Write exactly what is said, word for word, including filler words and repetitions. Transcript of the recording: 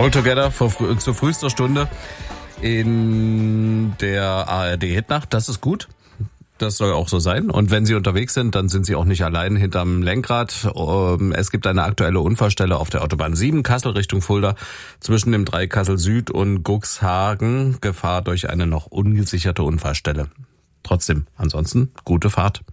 All Together vor, zur frühester Stunde in der A R D-Hitnacht. Das ist gut. Das soll auch so sein. Und wenn Sie unterwegs sind, dann sind Sie auch nicht allein hinterm Lenkrad. Es gibt eine aktuelle Unfallstelle auf der Autobahn sieben, Kassel Richtung Fulda, zwischen dem Dreieck Kassel Süd und Guxhagen. Gefahr durch eine noch ungesicherte Unfallstelle. Trotzdem, ansonsten, gute Fahrt.